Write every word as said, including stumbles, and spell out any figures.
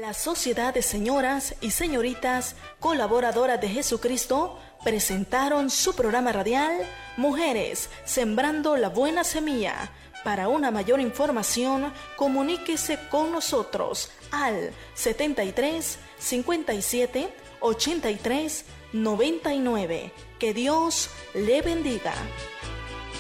La Sociedad de Señoras y Señoritas Colaboradoras de Jesucristo presentaron su programa radial Mujeres Sembrando la Buena Semilla. Para una mayor información, comuníquese con nosotros al setenta y tres, cincuenta y siete, ochenta y tres, noventa y nueve. Que Dios le bendiga.